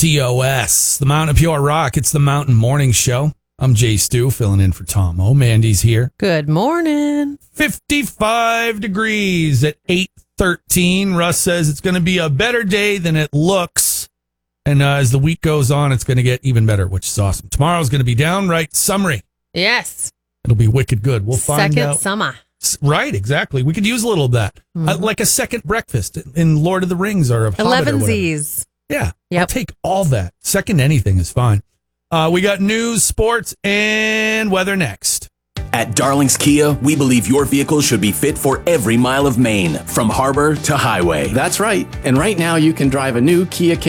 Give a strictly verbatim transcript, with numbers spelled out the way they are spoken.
T O S, the Mountain of Pure Rock. It's the Mountain Morning Show. I'm Jay Stu, filling in for Tom. Oh, Mandy's here. Good morning. fifty-five degrees at eight thirteen. Russ says it's going to be a better day than it looks. And uh, as the week goes on, it's going to get even better, which is awesome. Tomorrow's going to be downright summery. Yes. It'll be wicked good. We'll find Second out. summer. Right, exactly. We could use a little of that. Mm-hmm. Uh, like a second breakfast in Lord of the Rings or a Hobbit or whatever. Elevensies. Yeah, Yep. I'll take all that. Second anything is fine. Uh, we got news, sports, and weather next. At Darling's Kia, we believe your vehicle should be fit for every mile of Maine, from harbor to highway. That's right. And right now you can drive a new Kia